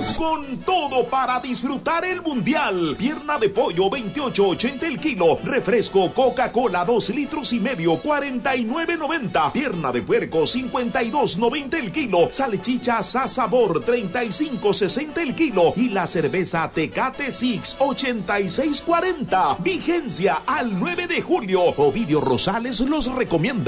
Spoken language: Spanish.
Estamos con todo para disfrutar el mundial. Pierna de pollo 28.80 el kilo. Refresco Coca-Cola 2,5 litros, 49.90. Pierna de puerco 52.90 el kilo. Salchichas a sabor 35.60 el kilo. Y la cerveza Tecate Six 86.40. Vigencia al 9 de julio. Ovidio Rosales los recomienda.